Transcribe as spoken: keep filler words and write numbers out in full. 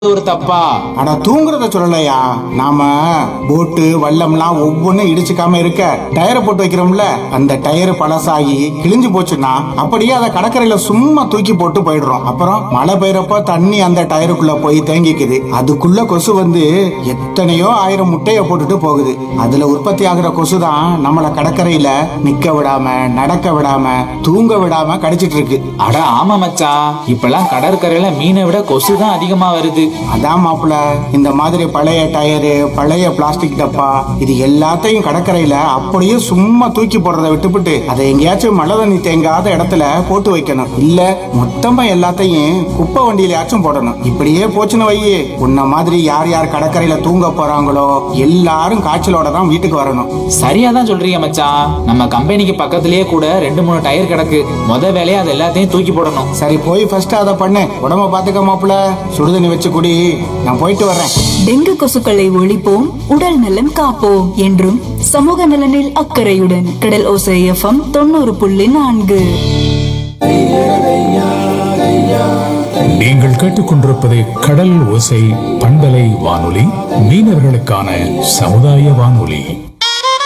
ஒரு தப்பா? அட தூங்குறத சொல்லலையா, நாம போட்டு வல்லம்லாம் ஒவ்வொன்றும் இடிச்சுக்காம இருக்க டயரை போட்டு வைக்கிறோம்ல, அந்த டயர் பழசாகி கிழிஞ்சு போச்சுன்னா அப்படியே அதை கடற்கரையில சும்மா தூக்கி போட்டு போயிடுறோம். அப்புறம் மழை பெய்யறப்ப தண்ணி அந்த டயருக்குள்ள போய் தேங்கிக்குது. அதுக்குள்ள கொசு வந்து எத்தனையோ ஆயிரம் முட்டைய போட்டுட்டு போகுது. அதுல உற்பத்தி ஆகுற கொசு தான் நம்மள கடற்கரையில நிக்க விடாம, நடக்க விடாம, தூங்க விடாம கடிச்சிட்டு இருக்கு. அட ஆமா மச்சான், இப்பெல்லாம் கடற்கரையில மீனை விட கொசு தான் அதிகமா வருது. அதான் மாப்பிள, இந்த மாதிரி பழைய டயரு, பழைய பிளாஸ்டிக் டப்பா, இது எல்லாத்தையும் கடற்கரையில அப்படியே சும்மா தூக்கி போடுறத விட்டுப்புட்டு அதை எங்கேயாச்சும் மழை தண்ணி தேங்காத இடத்துல போட்டு வைக்கணும். இல்ல மொத்தமா எல்லாத்தையும் குப்பை வண்டியிலயாச்சும் போடணும். இப்படியே போச்சுன்னு வையே, உன்ன மாதிரி யார் யார் கடற்கரையில தூங்க போறாங்களோ எல்லாரும் காய்ச்சலோட தான் வீட்டுக்கு வரணும். சரியா தான் சொல்றீங்க மச்சான். நம்ம கம்பெனிக்கு பக்கத்திலேயே கூட ரெண்டு மூணு டயர் கிடக்கு. முத வேலையா அது எல்லாத்தையும் தூக்கி போடணும். சரி, போய் ஃபர்ஸ்ட் அதை பண்ணு. உடம்ப பாத்துக்க மாப்பிள, சுடுதண்ணி வச்சு குடி. நான் போயிட்டு வர்றேன். டெங்கு கொசுக்களை ஒழிப்போம், உடல் நலம் காப்போம் என்றும் சமூக நலனில் அக்கறையுடன் கடல் ஓசை எஃப்எம் தொண்ணூறு புள்ளி நான்கு. நீங்கள் கேட்டுக்கொண்டிருப்பது கடல் ஓசை பண்பலை வானொலி, மீனவர்களுக்கான சமுதாய வானொலி.